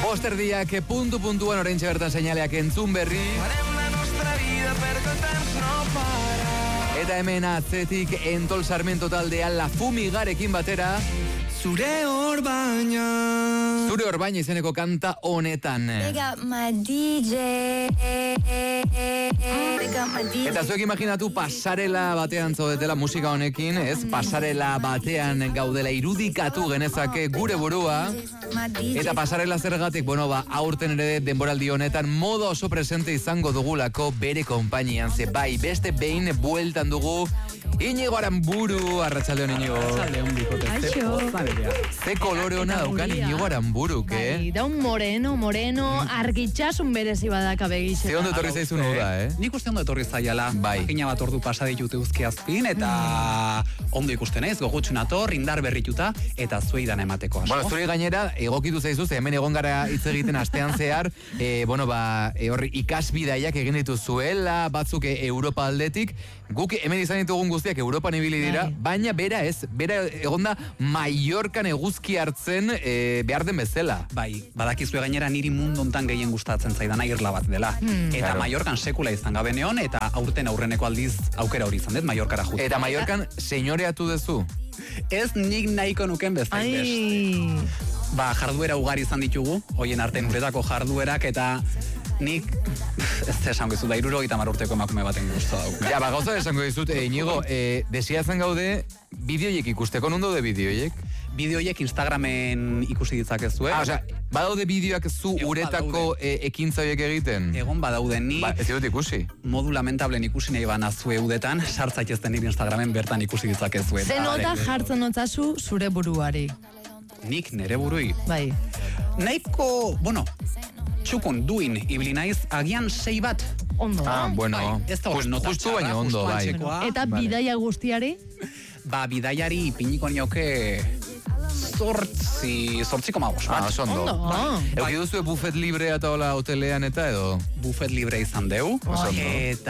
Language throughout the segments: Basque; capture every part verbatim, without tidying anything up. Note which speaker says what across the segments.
Speaker 1: Bosterdiak puntu puntuan oraintxe bertan seinaleak entzun berri. Eta hemen atzetik Entol Sarmiento taldea La Fumigarekin batera Zure hor baina Zure hor baina izeneko kanta honetan. Eta zuek imaginatu pasarela batean zaudetela musika honekin, ez? Pasarela batean gaudela irudikatu genezake gure burua. Eta pasarela zergatik, bueno, ba, aurten ere denboraldi honetan modo oso presente izango dugulako bere konpainian. Ze bai, beste behin bueltan dugu Iñigo Aramburu, arratsaldeon Iñigo.
Speaker 2: Arratsaldeon bikote.
Speaker 1: Ze kolore hona daukan Iñigo Aramburuk, eh?
Speaker 2: Bai, da un moreno, moreno, argitxasun berezi badaka begizetan.
Speaker 1: Ze ondo etorri zaizun hau da, eh?
Speaker 3: Nik uste ondo etorri zaiala.
Speaker 1: Bai.
Speaker 3: Makina bat ordu pasa ditute uzkiazpin, eta ondo ikusten naiz, gogutxun ator, indar berrituta, eta zuei dana emateko asko.
Speaker 1: Bueno, zuri gainera, egokitu zaizu, ze hemen egon gara hitz egiten astean zehar, e, bueno, ba, e, horri ikasbidaiak egin dituzuela, batzuk e, Europa aldetik, guk hemen izan ditugun guztiak Europan ibili dira,
Speaker 2: Bai.
Speaker 1: baina bera ez, bera egonda Mallorcan eguzki hartzen e, behar den bezala.
Speaker 3: Bai, badakizue gainera niri mundu hontan gehien gustatzen zaidana irla bat dela.
Speaker 2: Hmm.
Speaker 3: Eta
Speaker 1: Claro.
Speaker 3: Mallorcan sekula izan gabe neon, eta aurten aurreneko aldiz aukera hori izan dut, Mallorcara justu.
Speaker 1: Eta Mallorcan senyoreatu dezu.
Speaker 3: Ez nik nahiko nuken bezain beste.
Speaker 2: Ai,
Speaker 3: Ba, jarduera ugari izan ditugu, hoien artean uretako jarduerak, eta nik, ez da esango izut, da iruro gita urteko emakume baten guztu dauk.
Speaker 1: Ja, ba, gauza esango dizut, e, Iñigo, e, desiatzen gaude, bideoiek ikusteko, non daude bideoiek?
Speaker 3: Bideoiek Instagramen ikusi ditzakezue.
Speaker 1: Ah, osea, badaude bideoak zu
Speaker 3: Egon
Speaker 1: uretako
Speaker 3: badaude.
Speaker 1: e, ekintza horiek egiten?
Speaker 3: Egon badaude ni,
Speaker 1: Ba, ez dut ikusi.
Speaker 3: modu lamentablen ikusi nahi bana zue udetan, sartzaitezten nire Instagramen bertan ikusi ditzakezue.
Speaker 2: ze nota jartzen notzazu zure buruari.
Speaker 3: Nik nere burui.
Speaker 2: Bai.
Speaker 3: Nahiko, bueno, txukun, duin, ibili naiz, agian sei bat.
Speaker 2: Ondo.
Speaker 1: Ah, bueno,
Speaker 3: Bai, ez da
Speaker 1: Just-
Speaker 3: nota
Speaker 1: justu
Speaker 3: txarra,
Speaker 1: baina ondo,
Speaker 3: justu
Speaker 1: bai.
Speaker 3: antzekoa.
Speaker 2: Eta
Speaker 1: Vale.
Speaker 2: bidaia guztiari?
Speaker 3: Ba, bidaiari ipiniko nioke zortzi, zortziko magos bat.
Speaker 1: Ah, oso ondo.
Speaker 2: Ondo.
Speaker 1: Euki duzu bufet librea eta hola hotelean eta edo?
Speaker 3: Bufet libre izan deu.
Speaker 1: Oso ondo.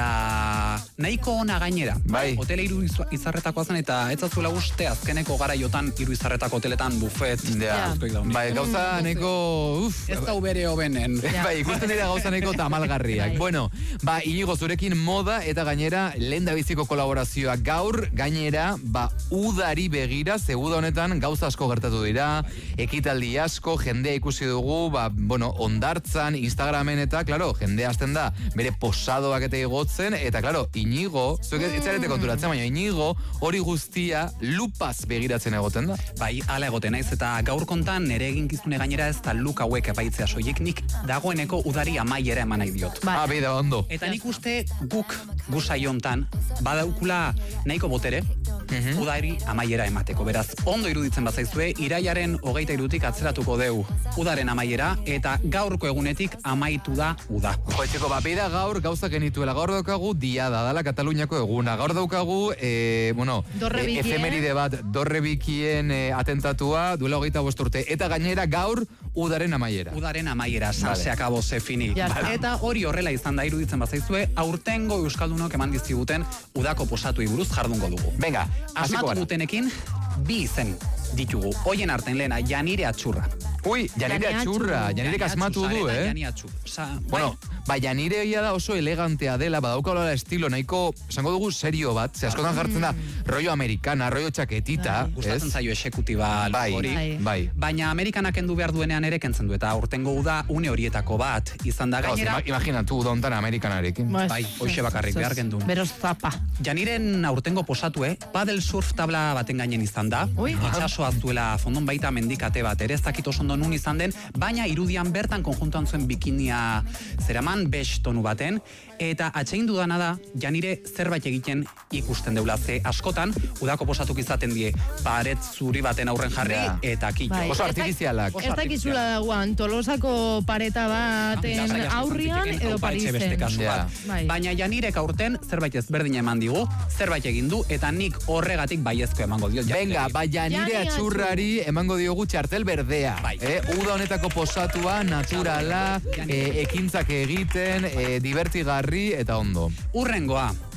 Speaker 3: Eta nahiko ona gainera.
Speaker 1: Bai.
Speaker 3: Hotela hiru izu- izarretakoa zen, eta ez zazuela uste azkeneko garaiotan hiru izarretako hoteletan bufet.
Speaker 1: Ja,
Speaker 3: guztuik daunik.
Speaker 1: bai, gauza neko, uf,
Speaker 3: Ez da ubere hobenen.
Speaker 2: Ja.
Speaker 1: bai, ikusten dira gauza neko tamalgarriak.
Speaker 2: Bai.
Speaker 1: Bueno, ba, Iñigo zurekin moda eta gainera lehen da biziko kolaborazioa gaur, gainera, ba, udari begira, ze uda honetan gauza asko gertatu dira, ekitaldi asko, jendea ikusi dugu, ba, bueno, ondartzan, Instagramen eta, klaro, jendea hasten da, bere posadoak eta igotzen, eta, klaro, Iñigo, zuek ez zarete konturatzen, baina Iñigo hori guztia lupaz begiratzen egoten da.
Speaker 3: Bai, hala egoten naiz, eta gaur kontan nere eginkizune gainera ez da luk hauek epaitzea soilik, nik dagoeneko udari amaiera eman nahi diot.
Speaker 2: Bai.
Speaker 1: Ah, beida, ondo.
Speaker 3: Eta nik uste guk gusai hontan badaukula nahiko botere udari amaiera emateko. Beraz, ondo iruditzen bazaizue, iraiaren hogeita irutik atzeratuko deu udaren amaiera, eta gaurko egunetik amaitu da uda.
Speaker 1: Joetxeko, ba, beida gaur gauza genituela. Gaur daukagu diada, dala Kataluniako eguna. Gaur daukagu, e, bueno,
Speaker 2: Dorre
Speaker 1: e,
Speaker 2: bikien.
Speaker 1: efemeride bat, dorre bikien e, atentatua, duela hogeita bost urte. Eta gainera gaur udaren amaiera.
Speaker 3: Udaren amaiera, sanse akabo ze fini.
Speaker 2: Ja,
Speaker 3: Vale. Eta hori horrela izan da iruditzen bazaizue, aurtengo euskaldunok eman dizkiguten udako posatuei buruz jardungo dugu.
Speaker 1: Venga, hasiko
Speaker 3: Asmatu
Speaker 1: gara.
Speaker 3: dutenekin, bi izen ditugu. Hoien arten lehena, Janire Atxurra.
Speaker 1: Ui, Janire
Speaker 2: Janire
Speaker 1: Atxurra,
Speaker 2: Atxurra.
Speaker 1: Janire asmatu du,
Speaker 3: Zareta,
Speaker 1: eh?
Speaker 3: Jani Atxur. Sa,
Speaker 1: Bueno, ba, Janire oia da oso elegantea dela, badaukagola estilo, nahiko, esango dugu serio bat, ze askotan jartzen da, rollo amerikana, rollo txaketita,
Speaker 3: bai, gustatzen
Speaker 1: ez?
Speaker 3: zaio esekutiba
Speaker 1: Bai,
Speaker 3: hori.
Speaker 2: Bai.
Speaker 1: bai.
Speaker 3: Baina Amerikanak kendu behar duenean ere kentzen du, eta aurtengo uda une horietako bat izan da
Speaker 1: Gauz,
Speaker 3: gainera.
Speaker 1: ima- imaginatu, udontan amerikanarekin.
Speaker 3: Bai, hoxe bakarrik behar gendun.
Speaker 2: Beroz zapa.
Speaker 3: Janiren aurtengo posatue, paddle surf tabla baten gainen izan da.
Speaker 2: Ui.
Speaker 3: Itxasoa zuela fondon baita mendikate bat, ere ez dakit oso ondo nun izan den, baina irudian bertan konjuntuan zuen bikinia zeraman bex tonu baten, eta atxein dudana da, Janire zerbait egiten ikusten deula, ze askotan, udako posatuk izaten die, paret zuri baten aurren jarri,
Speaker 1: Ja.
Speaker 3: eta kitxo.
Speaker 2: Bai.
Speaker 1: Oso
Speaker 2: Ez dak-
Speaker 1: artifizialak.
Speaker 3: Oso
Speaker 2: Ez dakizula dagoan, Tolosako pareta baten
Speaker 3: Lasai asko
Speaker 2: aurrian
Speaker 3: izan zitekeen,
Speaker 2: edo
Speaker 3: aupa etxe beste
Speaker 2: Parisen.
Speaker 3: kasu
Speaker 1: Ja.
Speaker 3: bat.
Speaker 2: Bai.
Speaker 3: Baina Janirek aurten zerbait ezberdin eman digu, zerbait egin du, eta nik horregatik baiezko emango diot.
Speaker 1: Venga,
Speaker 3: Janireri.
Speaker 1: ba, Janire
Speaker 2: Jani
Speaker 1: Atxurrari emango diogu txartel berdea.
Speaker 3: Bai.
Speaker 1: Eh, uda honetako posatua, naturala,
Speaker 3: Jani.
Speaker 1: eh, ekintzak egiten, eh, divertigarri eta ondo.
Speaker 3: Urrengoa,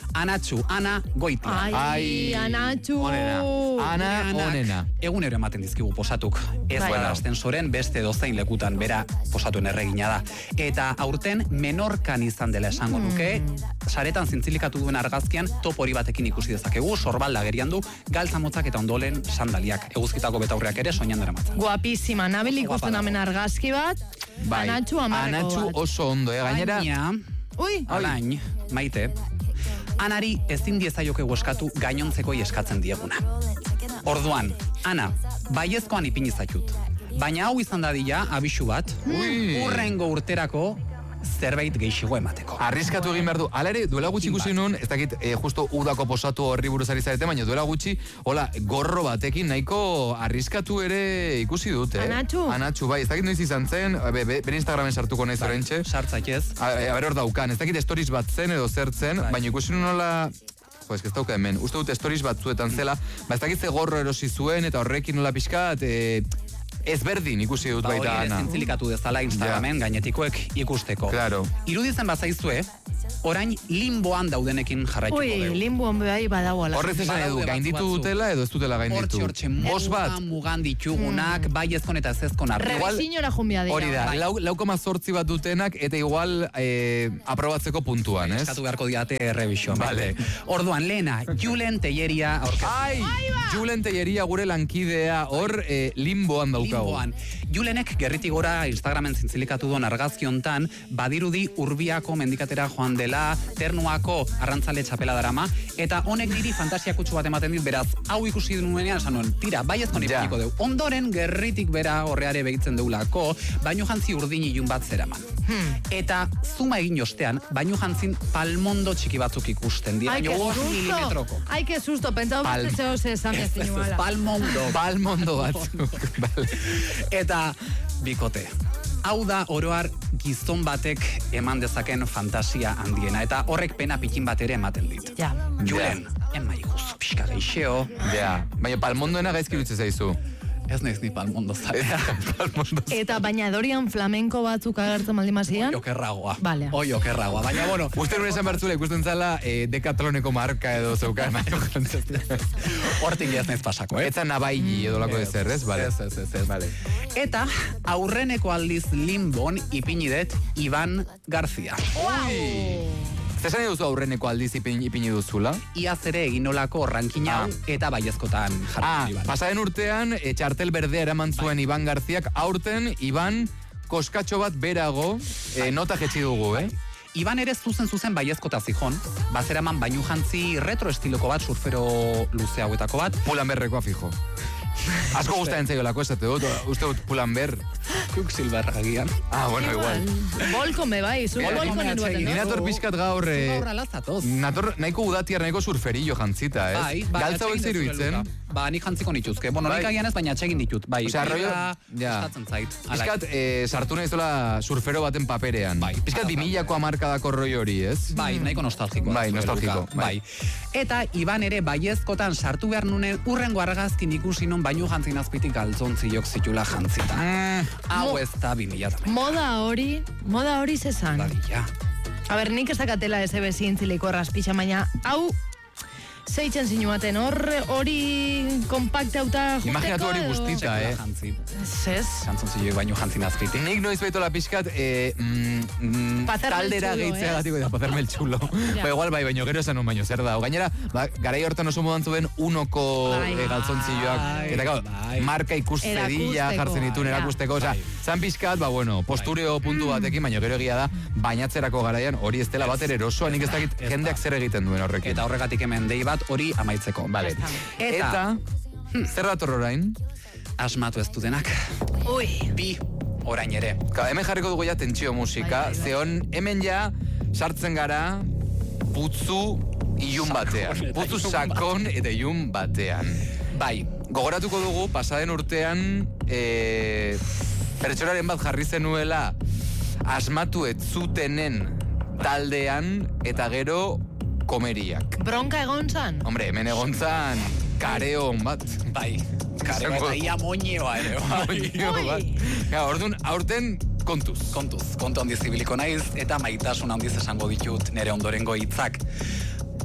Speaker 3: Anatxu, Ana Goitia.
Speaker 2: Ai,
Speaker 1: Ai,
Speaker 2: Anatxu.
Speaker 1: onena. Ana
Speaker 3: Anak
Speaker 1: onena.
Speaker 3: Egunero ematen dizkigu posatuk. Ez
Speaker 2: Bai.
Speaker 3: bada astensoren beste dozein lekutan bera posatuen erregina da. Eta aurten menorkan izan dela esango nuke, saretan zintzilikatu duen argazkian top hori batekin ikusi dezakegu, sorbalda gerian du, galtza motzak eta ondolen sandaliak. Eguzkitako betaurreak ere soinan daramatza.
Speaker 2: Guapísima, nabil ikusten
Speaker 3: Guapa
Speaker 2: hemen argazki bat,
Speaker 1: Bai.
Speaker 2: Anatxu amarreko
Speaker 1: Anatxu
Speaker 2: bat.
Speaker 1: oso ondo, eh? Gainera,
Speaker 3: Baina,
Speaker 2: Ui,
Speaker 3: alain, maite, Anari ezin diezaiokegu eskatu gainontzekoi eskatzen dieguna. Orduan, Ana, baiezkoan ipini zaitut. Baina hau izan dadila, abisu bat,
Speaker 1: Ui.
Speaker 3: urrengo urterako zerbait gehiago emateko.
Speaker 1: arriskatu egin behar du. Hala ere, duela gutxi ikusi nun, ez dakit, eh, justo udako posatu horri buruz ari zarete, baina duela gutxi, hola, gorro batekin nahiko arriskatu ere ikusi dut, eh?
Speaker 2: Anatxu?
Speaker 1: Anatxu, bai, ez dakit noiz izan zen, be, be, bere Instagramen sartuko naiz orentxe.
Speaker 3: Sartzaiez.
Speaker 1: A, a ber hor daukan, ez dakit stories bat zen edo zertzen,
Speaker 3: Bai.
Speaker 1: baina ikusi nun nola... Jo, ez que ez dauka hemen, uste dut stories batzuetan zela, ba ez dakit ze gorro erosi zuen, eta horrekin nola pixkat, eh, ezberdin ikusi dut
Speaker 3: Ba, hori
Speaker 1: baita
Speaker 3: ere
Speaker 1: Ana.
Speaker 3: zintzilikatu dezala Instagramen gainetikoek ikusteko.
Speaker 1: Claro.
Speaker 3: Iruditzen bazaizue, orain limboan daudenekin jarraituko
Speaker 2: ui,
Speaker 3: dugu.
Speaker 2: limbuan bai badagoala.
Speaker 1: Horrez esan
Speaker 3: Badaude
Speaker 1: edu,
Speaker 3: batzu
Speaker 1: gainditu
Speaker 3: batzu.
Speaker 1: dutela edo ez dutela gainditu.
Speaker 3: Hortxe, hortxe,
Speaker 1: Bost bat.
Speaker 3: mugan, mugan ditugunak, bai ezkon eta ez ezkon artean.
Speaker 1: Igual-
Speaker 2: Rebezinora jumbia dira.
Speaker 1: Hori da,
Speaker 3: Bai.
Speaker 1: lau, lau koma zortzi bat dutenak, eta igual eh, aprobatzeko puntuan, ez?
Speaker 3: Eskatu beharko diate errebisio.
Speaker 1: Vale.
Speaker 3: Orduan, lehena, Julen Telleria aurkeztu.
Speaker 1: Ai, Julen Telleria gure lankidea, hor eh, limboan daukagu.
Speaker 3: Limboan. Julenek gerritik gora Instagramen zintzilikatu duen argazki hontan, badirudi Urbiako mendikatera joan dela, Ternuako arrantzale txapela darama, eta honek niri fantasia kutsu bat ematen dit, beraz, hau ikusi nuenean, esan nuen, tira, bai ezko
Speaker 1: Ja.
Speaker 3: nipiniko deu. Ondoren, gerritik bera horreare behitzen deulako, baino jantzi urdin ilun bat zeraman.
Speaker 2: Hmm.
Speaker 3: Eta zuma egin ostean, baino jantzin palmondo txiki batzuk ikusten dira,
Speaker 2: Ai, que
Speaker 3: baino bost
Speaker 2: susto.
Speaker 3: milimetroko.
Speaker 2: Ai, que susto. Pentsau
Speaker 1: Pal-
Speaker 2: beste zeo ze esan ez zinuala.
Speaker 3: Palmondo.
Speaker 1: Balmondo batzuk. Vale.
Speaker 3: Eta bikote. Hau da oroar gizon batek eman dezaken fantasia handiena. Eta horrek pena pikin bat ere ematen dit.
Speaker 2: Ja.
Speaker 3: Julen, ema iguzu pixka geixeo.
Speaker 1: Ja, baina palmondoena gaizki dutze zaizu.
Speaker 3: Ez naiz ni palmondo zarea.
Speaker 1: Palmondo.
Speaker 2: Eta baina Dorian flamenko batzuk agertzen baldin mazian.
Speaker 3: Oi okerragoa.
Speaker 2: Vale.
Speaker 3: Oi okerragoa. Baina, bueno,
Speaker 1: Uste nuen esan bertzula ikusten zala eh, Decathloneko marka edo zeukan.
Speaker 3: hortik ez naiz pasako, eh?
Speaker 1: Eta nabaili edo lako
Speaker 3: Ez,
Speaker 1: ezer, ez? Vale.
Speaker 3: ez, ez, ez, ez.
Speaker 1: Vale.
Speaker 3: Eta aurreneko aldiz Limbon ipini dut Iban Garzia.
Speaker 1: Zesan duzu aurreneko aldiz ipini, ipini duzula?
Speaker 3: Iaz ere egin nolako ranking hau
Speaker 1: Ah.
Speaker 3: eta baiezkotan
Speaker 1: Ah,
Speaker 3: jarri Iban.
Speaker 1: pasaren urtean, e, txartel berdea eraman zuen Iban Garziak, aurten Iban koskatxo bat berago e, nota jetzi dugu, eh?
Speaker 3: Iban ere zuzen zuzen baiezkota zijon, bazeraman bainu jantzi retro estiloko bat, surfero luze hauetako bat.
Speaker 1: Pulan berrekoa fijo. Asko gustatzen zaiolako esate dut, uste dut pulan ber.
Speaker 3: Quicksilver agian.
Speaker 1: Ah, bueno, igual.
Speaker 2: Volkon be bai, zu
Speaker 1: Mira,
Speaker 2: volkon
Speaker 3: mira,
Speaker 2: eruaten.
Speaker 1: Ni nator pixkat gaur... eh,
Speaker 3: Gaur alazatoz.
Speaker 1: nator nahiko udatiar, nahiko surferillo jantzita, ez?
Speaker 3: Bai, bai,
Speaker 1: Galtza hauek
Speaker 3: atsegin
Speaker 1: zeiru
Speaker 3: dezue
Speaker 1: itzen.
Speaker 3: luka. Ba, nik jantziko nituzke. Bueno, nik
Speaker 1: Bai.
Speaker 3: agian ez, baina atsegin ditut. Bai,
Speaker 1: Osea, rollo-
Speaker 3: Eta
Speaker 1: ja.
Speaker 3: gustatzen zait. Hala.
Speaker 1: Piskat, eh, sartu nahizola surfero baten paperean.
Speaker 3: Bai.
Speaker 1: Piskat
Speaker 3: Hala,
Speaker 1: bimilako amarkadako roi hori, ez?
Speaker 3: Bai, nahiko nostalgikoa.
Speaker 1: Bai,
Speaker 3: zure
Speaker 1: nostalgiko,
Speaker 3: luka.
Speaker 1: bai.
Speaker 3: Bai. Eta Iban ere baiezkotan sartu behar nunen urrengo argazkin ikusi non bainu jantzin azpitik galtzontziok zitula jantzita.
Speaker 1: Mm,
Speaker 3: Hau ez da bi mila eta
Speaker 2: Moda hori, moda hori zezan.
Speaker 3: Dadila.
Speaker 2: A ber, nik ez dakatela ez ebe zientziliko erraspitxa, baina hau zeitzen zinuaten, hor hori kompakte hauta juteko
Speaker 1: Imaginatu hori
Speaker 2: edo-
Speaker 1: guztita, eh?
Speaker 3: Jantzi.
Speaker 2: Zez.
Speaker 3: Jantzontzioek bainu jantzin azpitik.
Speaker 1: Nik noiz baitola pixkat, eh, mm, mm,
Speaker 2: Pacerme el
Speaker 1: taldera
Speaker 2: chulo,
Speaker 1: gehitzea
Speaker 2: eh?
Speaker 1: gatiko da, pacerme el chulo.
Speaker 2: Ja.
Speaker 1: Ba, igual, bai, baino gero esan un baino zer da. Gainera, ba, garai hortan oso modan zuen unoko
Speaker 2: Bai.
Speaker 1: eh, galtzontzioak.
Speaker 3: Bai,
Speaker 1: Eta, gau,
Speaker 3: bai.
Speaker 1: marka ikustedilla
Speaker 2: Erakusteko,
Speaker 1: jartzen dituen
Speaker 2: ja.
Speaker 1: erakusteko. Osa,
Speaker 3: Bai.
Speaker 1: zan pixkat, ba, bueno, postureo puntu batekin, baino gero egia da, bainatzerako garaian hori ez dela bat ere erosoa, nik ez dakit
Speaker 3: Ez da.
Speaker 1: jendeak zer egiten duen horrekin.
Speaker 3: Eta horregatik hemen dei bat hori amaitzeko.
Speaker 1: Vale.
Speaker 3: Eta,
Speaker 1: Eta, zer dator orain?
Speaker 3: asmatu ez dutenak,
Speaker 2: Ui.
Speaker 3: bi orain ere.
Speaker 1: Ka, hemen jarriko dugu ja tentsio musika,
Speaker 2: Bai, bai, bai.
Speaker 1: zeon hemen ja sartzen gara putzu ilun batean.
Speaker 3: eta
Speaker 1: Putzu
Speaker 3: ilun
Speaker 1: sakon eta ilun batean.
Speaker 3: Bai,
Speaker 1: Gogoratuko dugu, pasaden urtean, e, pertsonaren bat jarri zenuela asmatu ez zutenen taldean eta gero komeriak.
Speaker 2: Bronka egon zan?
Speaker 1: Hombre, hemen egon zan kareo on bat.
Speaker 3: bai. Kareo
Speaker 1: Esango-
Speaker 3: eta ia moñoa ere, bai.
Speaker 1: Moño bat. Ja, orduan, aurten kontuz.
Speaker 3: Kontuz, kontu handiz ibiliko naiz, eta maitasun handiz esango ditut nere ondorengo hitzak.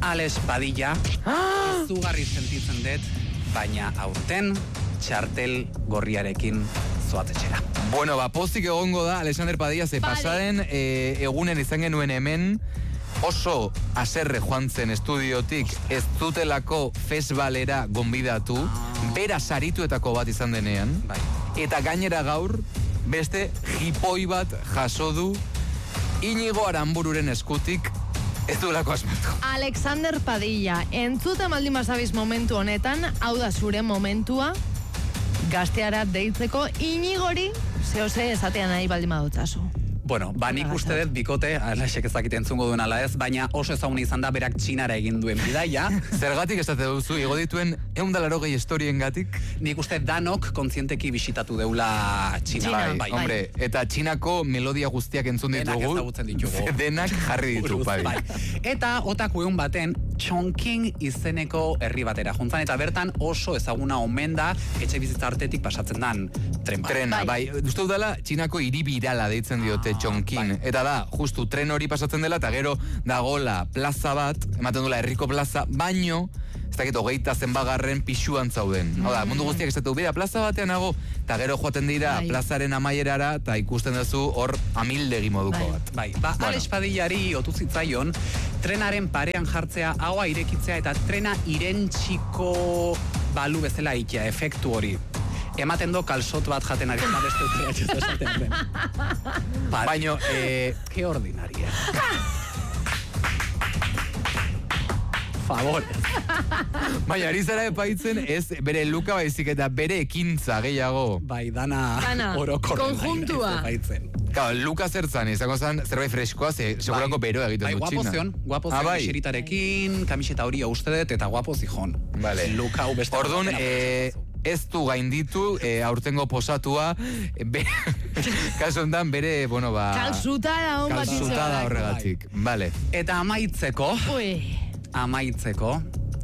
Speaker 3: Alex Padilla, izugarri sentitzen dut, baina aurten txartel gorriarekin zoatetxera.
Speaker 1: Bueno, ba, pozik egongo da, Alexander Padilla, ze pasaren e, egunen izan genuen hemen, oso aserre joan zen estudiotik ez zutelako festivalera gonbidatu, bera sarituetako bat izan denean,
Speaker 3: Bai.
Speaker 1: eta gainera gaur, beste jipoi bat jaso du Inigo Aranbururen eskutik ez duelako asmatu.
Speaker 2: Alexander Padilla, entzuten baldin bazabiz momentu honetan, hau da zure momentua, gazteara deitzeko Inigori, zehose esatean nahi baldin badutzazu.
Speaker 3: Bueno, ba nik uste dut bikote, alaxek ezakite entzungo duen ala ez, baina oso ezaguna izan da berak txinara egin duen bidaia.
Speaker 1: Zergatik esate duzu, igo dituen egun da larogei historien gatik?
Speaker 3: Nik uste danok kontzienteki bisitatu deula Txina.
Speaker 1: Bai,
Speaker 3: bai.
Speaker 1: hombre, eta Txinako melodia guztiak entzun
Speaker 3: Denak
Speaker 1: ditugu.
Speaker 3: ezagutzen ditugu.
Speaker 1: Denak jarri ditu,
Speaker 3: Buruz,
Speaker 1: bai.
Speaker 3: bai. Eta otaku egun baten, Chongqing izeneko herri batera juntzan, eta bertan oso ezaguna omen da etxe bizitza artetik pasatzen dan tren bat.
Speaker 1: Trena, bai. Uste dudala, Txinako hiribirala deitzen diote Chongqing. Eta da, justu tren hori pasatzen dela, eta gero dagola plaza bat, ematen dula herriko plaza, baino, ez dakit, hogeita zenbagarren pixuan zauden. Hau da, mundu guztiak ez dut, bera, plaza batean nago, eta gero joaten dira
Speaker 2: Bai.
Speaker 1: plazaren amaierara, eta ikusten duzu hor amildegi moduko
Speaker 2: Bai.
Speaker 1: bat.
Speaker 3: Bai, ba,
Speaker 1: Bueno.
Speaker 3: Alex Padillari otu zitzaion, trenaren parean jartzea, haua irekitzea eta trena irentxiko balu bezala ikia, efektu hori. Ematen do kalsot bat jaten ari da beste utziatxez esaten den. Pare.
Speaker 1: Baino, eh,
Speaker 3: Ke ordinaria. Favor.
Speaker 1: baina ari zara epaitzen ez bere luka baizik eta bere ekintza gehiago.
Speaker 3: Bai, dana,
Speaker 2: Dana,
Speaker 3: orokorren.
Speaker 2: konjuntua.
Speaker 3: Baitzen.
Speaker 1: Claro, luka zertzan, izango zen zerbait freskoa, ze segurako bero egiten
Speaker 3: bai,
Speaker 1: du
Speaker 3: guapo
Speaker 1: Txina.
Speaker 3: zion, guapo
Speaker 1: Ah,
Speaker 3: zion,
Speaker 1: bai.
Speaker 3: xeritarekin, kamiseta hori uste dut, eta guapo zijon.
Speaker 1: Vale.
Speaker 3: Luka hau beste.
Speaker 1: Orduan,
Speaker 3: batena
Speaker 1: eh, ez du gainditu, eh, aurtengo posatua, eh, be, kasu hontan bere, bueno, ba...
Speaker 2: Kalzutada hon bat
Speaker 1: Kalzutada
Speaker 2: izan.
Speaker 1: horregatik, vale.
Speaker 3: Eta amaitzeko,
Speaker 2: Ui,
Speaker 3: amaitzeko,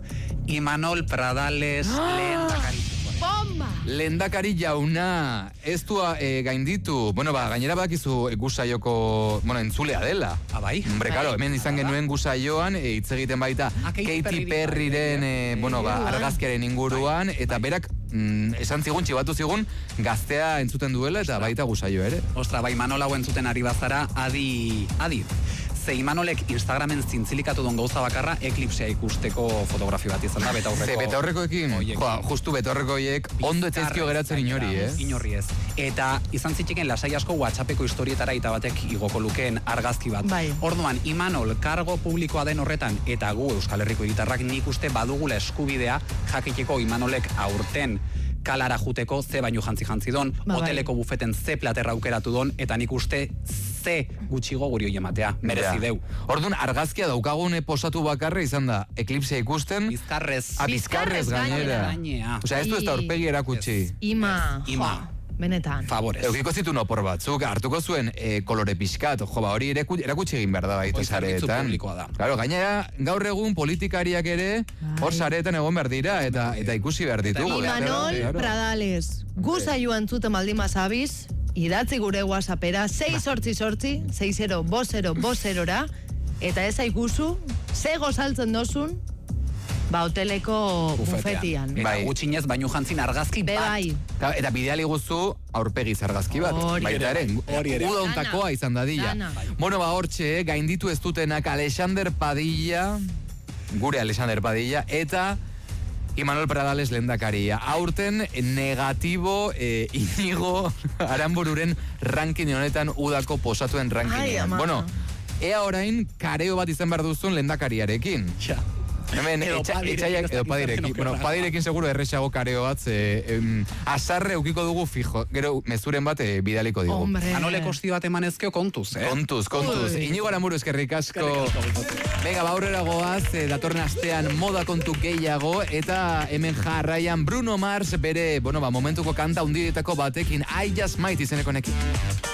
Speaker 3: Imanol Pradales lehendakari.
Speaker 2: bomba!
Speaker 1: Lehendakari jauna, ez du eh, gainditu, bueno, ba, gainera bakizu gusaioko, bueno, entzulea dela.
Speaker 3: Ah, bai?
Speaker 1: Hombre, karo, hemen izan genuen gusaioan, e, hitz egiten baita
Speaker 3: Ah, Katy
Speaker 1: Katy
Speaker 3: Perry-
Speaker 1: Perryren, e, bueno, ba,
Speaker 2: Inguruan.
Speaker 1: argazkiaren inguruan, eta berak mm, esan zigun, txibatu zigun, gaztea entzuten duela, eta baita gusaio ere.
Speaker 3: Ostra, bai, Imanol hau entzuten ari bazara, adi, adi. Ze Imanolek Instagramen zintzilikatu don gauza bakarra, eklipsea ikusteko fotografi bat izan da, betaurreko.
Speaker 1: Ze, betaurrekoekin,
Speaker 3: Oiekin.
Speaker 1: joa, justu betaurrekoiek, ondo etzaizkio geratzen inori, eh?
Speaker 3: Inorri ez. Eta izan zitxiken lasai asko WhatsAppeko historietara eta batek igoko lukeen argazki bat.
Speaker 2: Bai.
Speaker 3: Orduan, Imanol kargo publikoa den horretan, eta gu Euskal Herriko hiritarrak nik uste badugula eskubidea jakiteko Imanolek aurten kalara juteko ze baino jantzi jantzi don,
Speaker 2: Ba, bai.
Speaker 3: hoteleko bufeten ze platerra aukeratu don, eta nik uste ze gutxigo guri hoi ematea, merezi
Speaker 1: Ja.
Speaker 3: deu.
Speaker 1: Orduan, argazkia daukagune posatu bakarra izan da, eklipsea ikusten,
Speaker 3: Bizkarrez.
Speaker 1: a bizkarrez gainera.
Speaker 3: gainera.
Speaker 1: Osea, ez du ez da aurpegi erakutsi.
Speaker 2: Ima,
Speaker 3: Ima.
Speaker 2: jo, benetan.
Speaker 3: Favorez.
Speaker 1: Eukiko zituen opor batzuk, hartuko zuen e, kolore pixkat, jo, ba, hori ereku- erakutsi egin behar da baita
Speaker 3: Hoi zerbitzu
Speaker 1: sareetan.
Speaker 3: publikoa da.
Speaker 1: Claro, gainera, gaur egun politikariak ere, hor sareetan egon behar dira, eta eta ikusi behar ditugu.
Speaker 2: Imanol
Speaker 1: Claro.
Speaker 2: Pradales, gu saioan zuten baldin bazabiz, idatzi gure WhatsAppera, sei sortzi sortzi, sei zero, bo zero, bo zerora, eta ez aikuzu, ze gozaltzen dozun, ba, hoteleko bufetian.
Speaker 3: Eta
Speaker 1: Bai.
Speaker 3: gutxinez baino jantzin argazki
Speaker 2: Be
Speaker 3: bat.
Speaker 2: bai,
Speaker 1: Eta, eta bideali guzu aurpegi zargazki bat.
Speaker 2: Hori
Speaker 1: baita
Speaker 3: ere,
Speaker 1: ere.
Speaker 3: hori ere.
Speaker 1: Udauntakoa
Speaker 2: Dana.
Speaker 1: izan dadila.
Speaker 2: Dana.
Speaker 1: Bueno, ba, hortxe, gainditu ez dutenak Alexander Padilla, gure Alexander Padilla, eta Imanol Pradales lehendakaria. Aurten negatibo eh, Inigo Aranbururen ranking honetan udako posatuen
Speaker 2: Ai,
Speaker 1: rankingean.
Speaker 2: ama.
Speaker 1: Bueno, ea orain kareo bat izan behar duzun lehendakariarekin.
Speaker 3: Ja.
Speaker 1: Hemen,
Speaker 3: Edo
Speaker 1: etxa,
Speaker 3: padirekin,
Speaker 1: etxaiak,
Speaker 3: ez
Speaker 1: edo
Speaker 3: dakit
Speaker 1: padirekin.
Speaker 3: zer
Speaker 1: Bueno,
Speaker 3: okerra.
Speaker 1: padirekin seguro erresago kareo bat, ze, em, azarre eukiko dugu fijo. Gero, mezuren bat eh, bidaliko digu.
Speaker 2: hombre.
Speaker 3: Anole kosti bat emanezkeo kontuz, eh?
Speaker 1: Kontuz, kontuz.
Speaker 2: Ui.
Speaker 1: Inigo Aranburu eskerrik asko.
Speaker 3: Eskerrik asko, Bikote.
Speaker 1: Venga, ba, aurrera goaz, eh, datorren astean moda kontu gehiago, eta hemen jarraian Bruno Mars bere, bueno, ba, momentuko kanta hundietako batekin, I Just Might izeneko nekin.